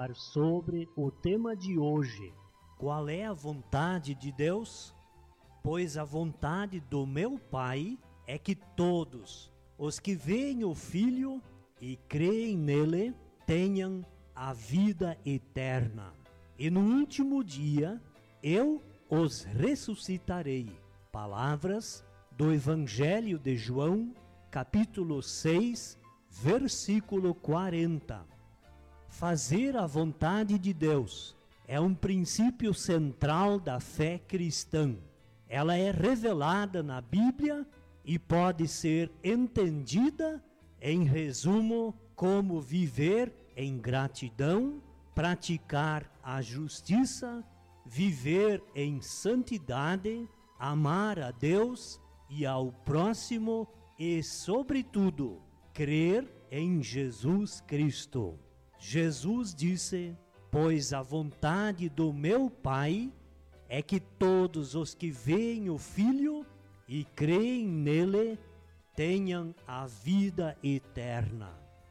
falar sobre o tema de hoje. Qual é a vontade de Deus? Pois a vontade do meu Pai é que todos os que veem o Filho e creem nele tenham a vida eterna. E no último dia eu os ressuscitarei. Palavras do Evangelho de João, capítulo 6, versículo 40. Fazer a vontade de Deus é um princípio central da fé cristã. Ela é revelada na Bíblia e pode ser entendida, em resumo, como viver em gratidão, praticar a justiça, viver em santidade, amar a Deus e ao próximo e, sobretudo, crer em Jesus Cristo. Jesus disse: pois a vontade do meu Pai é que todos os que veem o Filho e creem nele tenham a vida eterna.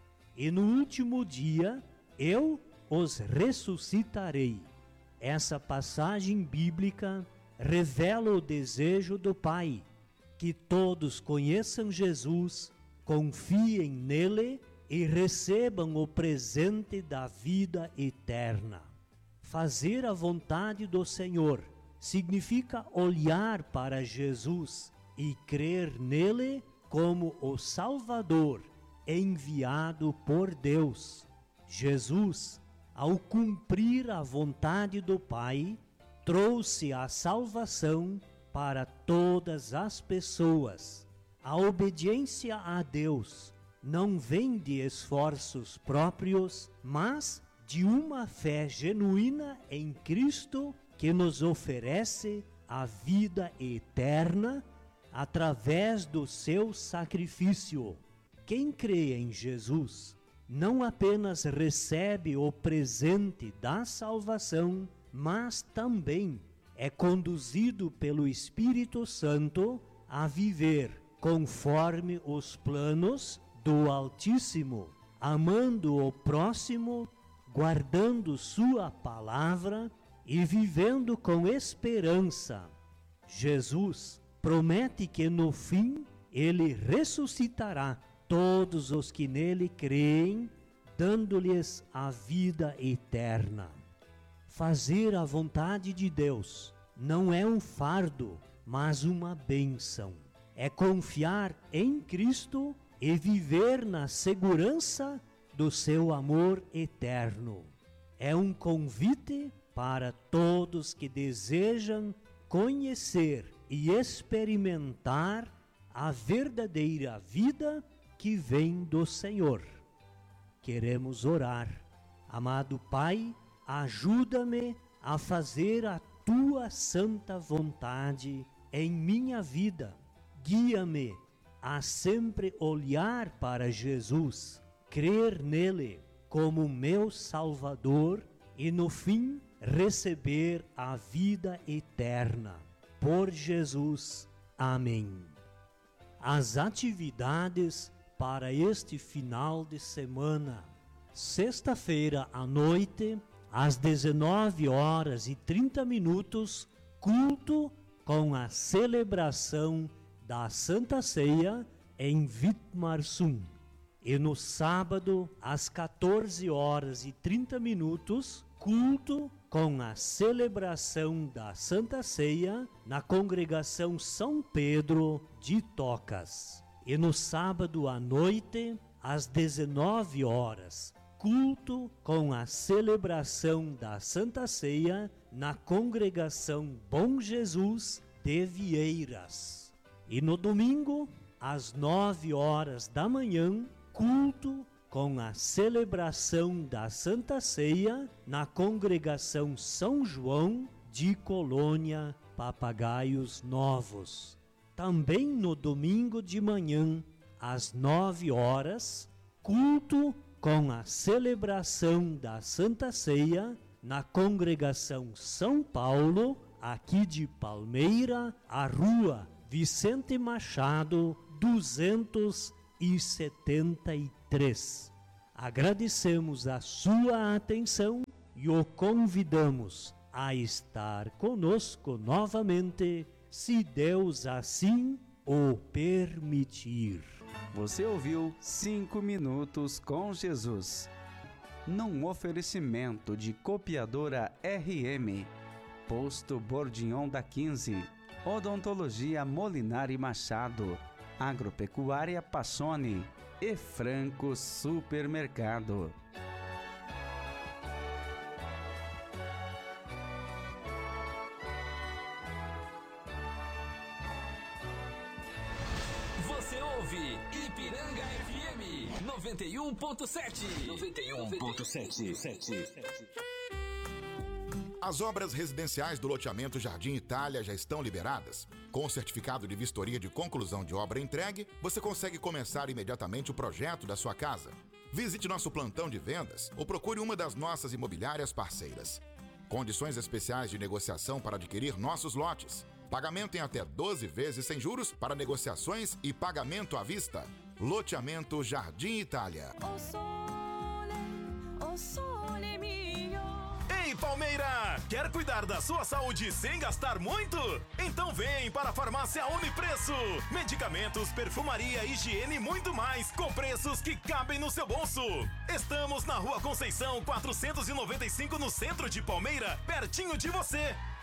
E no último dia eu os ressuscitarei. Essa passagem bíblica revela o desejo do Pai, que todos conheçam Jesus, confiem nele e recebam o presente da vida eterna. Fazer a vontade do Senhor significa olhar para Jesus e crer nele como o Salvador enviado por Deus. Jesus, ao cumprir a vontade do Pai, trouxe a salvação para todas as pessoas. A obediência a Deus não vem de esforços próprios, mas de uma fé genuína em Cristo que nos oferece a vida eterna através do seu sacrifício. Quem crê em Jesus não apenas recebe o presente da salvação, mas também é conduzido pelo Espírito Santo a viver conforme os planos do Altíssimo, amando o próximo, guardando sua palavra e vivendo com esperança. Jesus promete que no fim ele ressuscitará todos os que nele creem, dando-lhes a vida eterna. Fazer a vontade de Deus não é um fardo, mas uma bênção. É confiar em Cristo e viver na segurança do seu amor eterno. É um convite para todos que desejam conhecer e experimentar a verdadeira vida que vem do Senhor. Queremos orar. Amado Pai, ajuda-me a fazer a tua santa vontade em minha vida. Guia-me a sempre olhar para Jesus, crer nele como meu Salvador e no fim receber a vida eterna. Por Jesus. Amém. As atividades para este final de semana. Sexta-feira à noite, às 19h30, culto com a celebração da Santa Ceia em Vidmarsum. E no sábado, às 14h30, culto com a celebração da Santa Ceia na Congregação São Pedro de Tocas. E no sábado à noite, às 19h, culto com a celebração da Santa Ceia na Congregação Bom Jesus de Vieiras. E no domingo, às 9h, culto com a celebração da Santa Ceia na Congregação São João de Colônia, Papagaios Novos. Também no domingo de manhã, às 9h, culto com a celebração da Santa Ceia na Congregação São Paulo, aqui de Palmeira, a Rua Vicente Machado, 273. Agradecemos a sua atenção e o convidamos a estar conosco novamente, se Deus assim o permitir. Você ouviu 5 Minutos com Jesus, num oferecimento de Copiadora RM, Posto Bordignon da 15, Odontologia Molinari Machado, Agropecuária Passoni e Franco Supermercado. Você ouve Ipiranga FM 91.7. 91.7. As obras residenciais do loteamento Jardim Itália já estão liberadas. Com o certificado de vistoria de conclusão de obra entregue, você consegue começar imediatamente o projeto da sua casa. Visite nosso plantão de vendas ou procure uma das nossas imobiliárias parceiras. Condições especiais de negociação para adquirir nossos lotes. Pagamento em até 12 vezes sem juros para negociações e pagamento à vista. Loteamento Jardim Itália. Ei, Palmeira! Quer cuidar da sua saúde sem gastar muito? Então vem para a Farmácia Unipreço. Medicamentos, perfumaria, higiene e muito mais, com preços que cabem no seu bolso. Estamos na Rua Conceição 495, no centro de Palmeira, pertinho de você.